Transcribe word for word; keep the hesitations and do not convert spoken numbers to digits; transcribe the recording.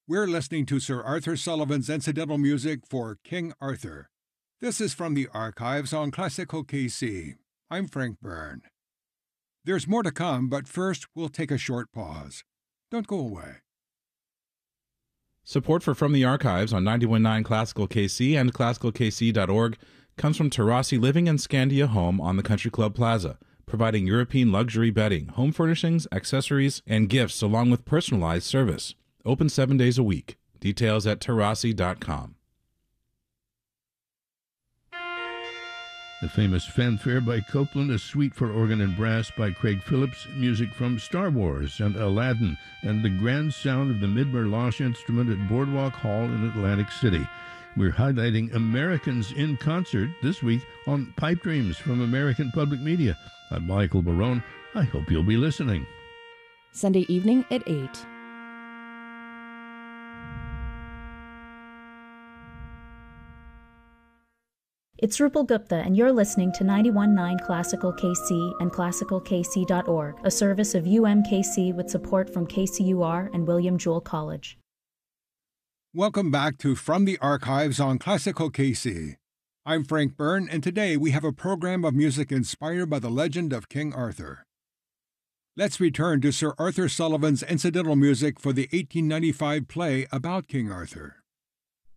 We're listening to Sir Arthur Sullivan's incidental music for King Arthur. This is from the archives on Classical K C. I'm Frank Byrne. There's more to come, but first we'll take a short pause. Don't go away. Support for From the Archives on ninety-one point nine Classical K C and classical k c dot org comes from Terrassi Living and Scandia Home on the Country Club Plaza, providing European luxury bedding, home furnishings, accessories, and gifts along with personalized service. Open seven days a week. Details at terrassi dot com. The famous fanfare by Copland, a suite for organ and brass by Craig Phillips, music from Star Wars and Aladdin, and the grand sound of the Midmer-Losh instrument at Boardwalk Hall in Atlantic City. We're highlighting Americans in concert this week on Pipe Dreams from American Public Media. I'm Michael Barone. I hope you'll be listening. Sunday evening at eight. It's Rupal Gupta, and you're listening to ninety-one point nine Classical K C and classical k c dot org, a service of U M K C with support from K C U R and William Jewell College. Welcome back to From the Archives on Classical K C. I'm Frank Byrne, and today we have a program of music inspired by the legend of King Arthur. Let's return to Sir Arthur Sullivan's incidental music for the eighteen ninety-five play about King Arthur.